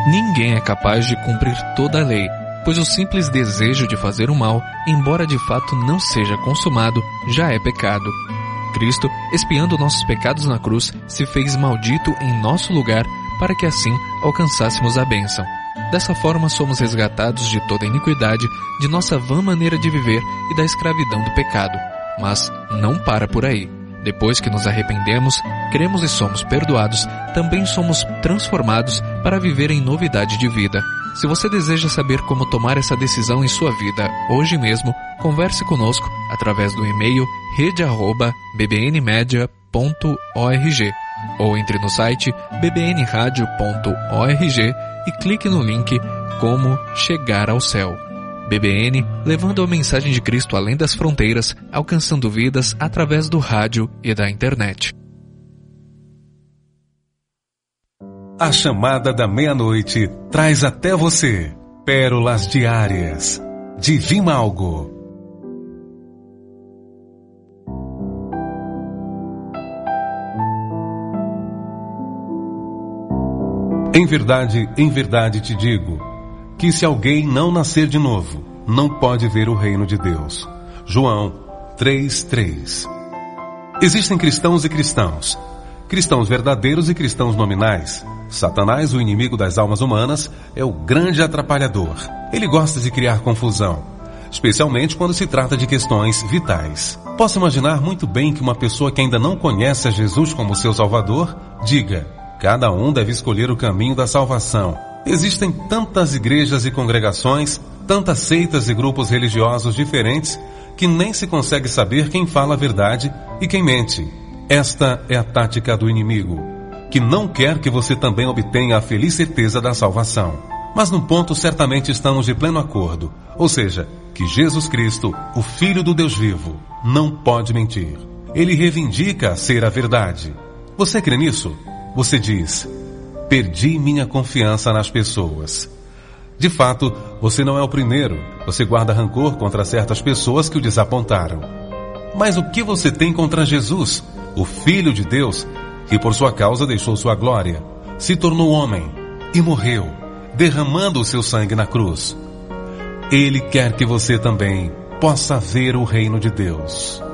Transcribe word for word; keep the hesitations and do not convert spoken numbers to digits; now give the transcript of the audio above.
Ninguém é capaz de cumprir toda a lei, pois o simples desejo de fazer o mal, embora de fato não seja consumado, já é pecado. Cristo, expiando nossos pecados na cruz, se fez maldito em nosso lugar para que assim alcançássemos a bênção. Dessa forma somos resgatados de toda iniquidade, de nossa vã maneira de viver e da escravidão do pecado. Mas não para por aí. Depois que nos arrependemos, cremos e somos perdoados, também somos transformados para viver em novidade de vida. Se você deseja saber como tomar essa decisão em sua vida hoje mesmo, converse conosco através do e-mail rede arroba b b n media ponto org ou entre no site b b n radio ponto org e clique no link Como Chegar ao Céu. B B N, levando a mensagem de Cristo além das fronteiras, alcançando vidas através do rádio e da internet. A chamada da meia-noite traz até você pérolas diárias de Vimalgo. Em verdade, em verdade te digo, que se alguém não nascer de novo, não pode ver o reino de Deus. João três, três. Existem cristãos e cristãos. Cristãos verdadeiros e cristãos nominais. Satanás, o inimigo das almas humanas, é o grande atrapalhador. Ele gosta de criar confusão, especialmente quando se trata de questões vitais. Posso imaginar muito bem que uma pessoa que ainda não conhece a Jesus como seu Salvador, diga: cada um deve escolher o caminho da salvação. Existem tantas igrejas e congregações, tantas seitas e grupos religiosos diferentes, que nem se consegue saber quem fala a verdade e quem mente. Esta é a tática do inimigo, que não quer que você também obtenha a feliz certeza da salvação. Mas num ponto certamente estamos de pleno acordo, ou seja, que Jesus Cristo, o Filho do Deus vivo, não pode mentir. Ele reivindica ser a verdade. Você crê nisso? Você diz: perdi minha confiança nas pessoas. De fato, você não é o primeiro. Você guarda rancor contra certas pessoas que o desapontaram. Mas o que você tem contra Jesus, o Filho de Deus, que por sua causa deixou sua glória, se tornou homem e morreu, derramando o seu sangue na cruz? Ele quer que você também possa ver o reino de Deus.